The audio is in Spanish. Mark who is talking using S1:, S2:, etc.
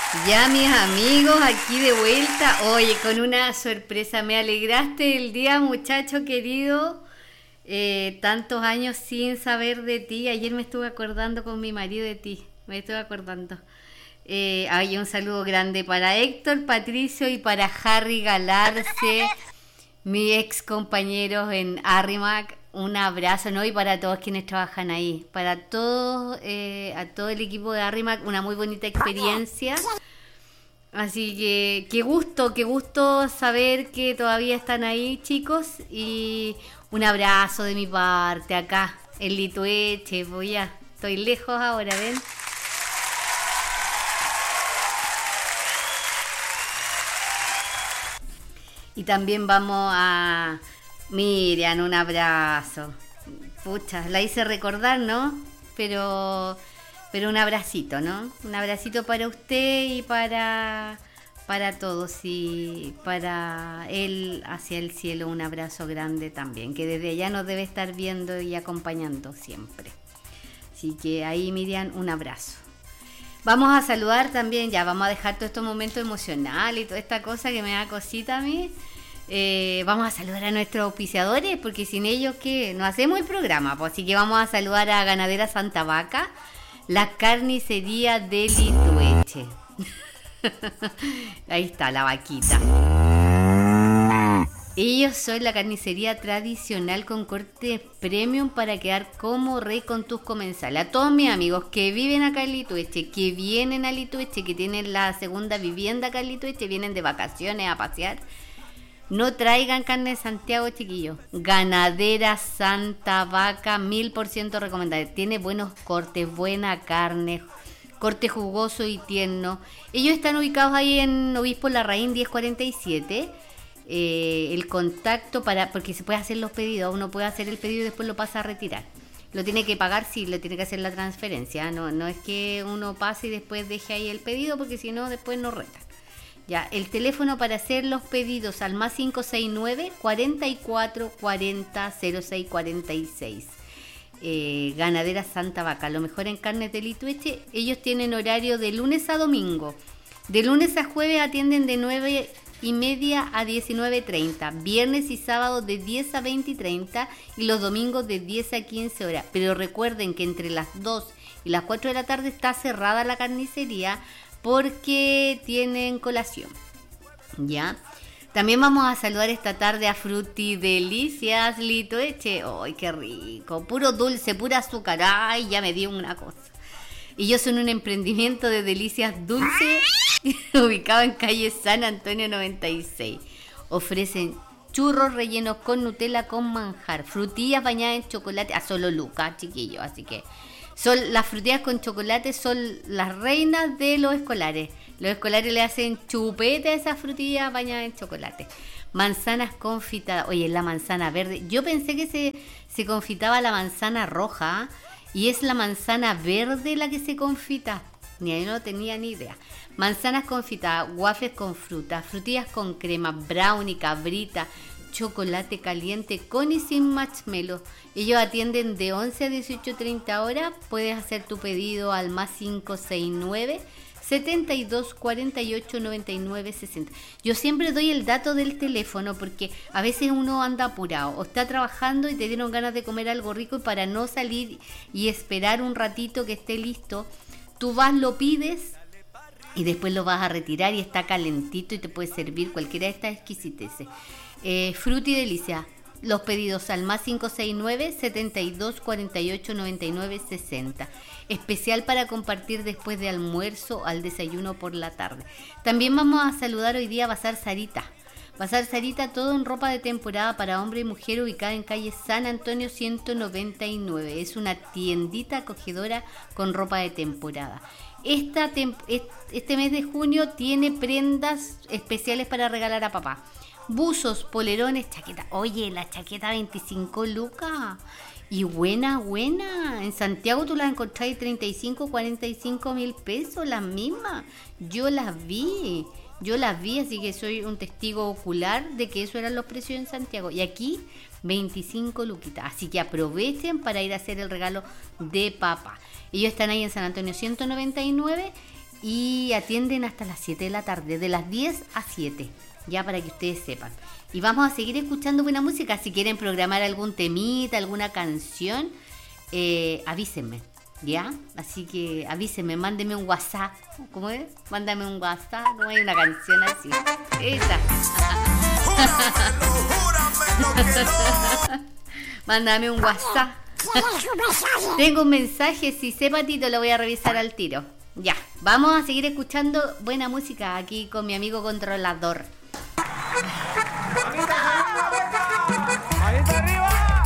S1: Ya mis amigos, aquí de vuelta. Oye, con una sorpresa, me alegraste el día, muchacho querido. Tantos años sin saber de ti. Ayer me estuve acordando con mi marido de ti. Me estuve acordando. Hay un saludo grande para Héctor, Patricio y para Harry Galarce, mi ex compañeros en Arrimac. Un abrazo, ¿no? Y para todos quienes trabajan ahí. Para todos, a todo el equipo de Arrimac, una muy bonita experiencia. Así que qué gusto saber que todavía están ahí, chicos. Y un abrazo de mi parte acá en Litueche. Pues ya, estoy lejos ahora, ¿ven? Y también vamos a Miriam, un abrazo. Pucha, la hice recordar, ¿no? Pero un abracito, ¿no? Un abracito para usted y para todos, y para él hacia el cielo un abrazo grande también, que desde allá nos debe estar viendo y acompañando siempre. Así que ahí, Miriam, un abrazo. Vamos a saludar también, ya vamos a dejar todos estos momentos emocionales y toda esta cosa que me da cosita a mí. Vamos a saludar a nuestros auspiciadores, porque sin ellos ¿qué? No hacemos el programa, pues. Así que vamos a saludar a Ganadera Santa Vaca, la carnicería de Litueche. Ahí está la vaquita. Ellos son la carnicería tradicional con corte premium para quedar como rey con tus comensales. A todos mis amigos que viven acá en Litueche, que vienen a Litueche, que tienen la segunda vivienda acá en Litueche, vienen de vacaciones a pasear, no traigan carne de Santiago, chiquillos. Ganadera Santa Vaca, 1000% recomendable. Tiene buenos cortes, buena carne, corte jugoso y tierno. Ellos están ubicados ahí en Obispo Larraín 1047. El contacto porque se puede hacer los pedidos. Uno puede hacer el pedido y después lo pasa a retirar. Lo tiene que pagar, sí, lo tiene que hacer la transferencia. No es que uno pase y después deje ahí el pedido, porque si no, después no reta. Ya, el teléfono para hacer los pedidos al más 569 44 40 06 46. Ganadera Santa Vaca, lo mejor en carnes de Litueche. Ellos tienen horario de lunes a domingo. De lunes a jueves atienden de 9:30 a 19:30. Viernes y sábado de 10 a 20:30. Y los domingos de 10 a 15 horas. Pero recuerden que entre las 2 y las 4 de la tarde está cerrada la carnicería, porque tienen colación, ¿ya? También vamos a saludar esta tarde a Frutidelicias Litueche. ¡Ay, qué rico! Puro dulce, pura azúcar. ¡Ay, ya me dio una cosa! Ellos son un emprendimiento de delicias dulces ubicado en calle San Antonio 96. Ofrecen churros rellenos con Nutella con manjar, frutillas bañadas en chocolate a solo lucas, chiquillos. Así que las frutillas con chocolate son las reinas de los escolares. Los escolares le hacen chupete a esas frutillas bañadas en chocolate. Manzanas confitadas. Oye, la manzana verde. Yo pensé que se confitaba la manzana roja, y es la manzana verde la que se confita. Yo no tenía ni idea. Manzanas confitadas, waffles con fruta, frutillas con crema, brownie, cabrita, chocolate caliente con y sin marshmallow. Ellos atienden de 11 a 18:30 horas. Puedes hacer tu pedido al más 569 72 48 99 60. Yo siempre doy el dato del teléfono, porque a veces uno anda apurado o está trabajando y te dieron ganas de comer algo rico, y para no salir y esperar un ratito que esté listo, tú vas, lo pides y después lo vas a retirar y está calentito y te puede servir cualquiera de estas exquisiteces. Frutidelicia, los pedidos al más 569 72 48 99 60. Especial para compartir después de almuerzo al desayuno por la tarde. También vamos a saludar hoy día a Bazar Sarita. Bazar Sarita, todo en ropa de temporada para hombre y mujer, ubicada en calle San Antonio 199. Es una tiendita acogedora con ropa de temporada. Este mes de junio tiene prendas especiales para regalar a papá. Buzos, polerones, chaqueta. Oye, la chaqueta 25 lucas. Y buena. En Santiago tú las encontrás 35, 45 mil pesos, las mismas. Yo las vi, así que soy un testigo ocular de que eso eran los precios en Santiago. Y aquí 25 luquitas. Así que aprovechen para ir a hacer el regalo de papá. Ellos están ahí en San Antonio 199. y atienden hasta las 7 de la tarde, de las 10 a 7, ya para que ustedes sepan. Y vamos a seguir escuchando buena música. Si quieren programar algún temita, alguna canción, avísenme, ¿ya? Así que avísenme, mándenme un WhatsApp. ¿Cómo es? Mándame un WhatsApp, no hay una canción así. Esa. Mándame un WhatsApp. Tengo un mensaje, si sé, Patito, lo voy a revisar al tiro. Ya, vamos a seguir escuchando buena música aquí con mi amigo controlador.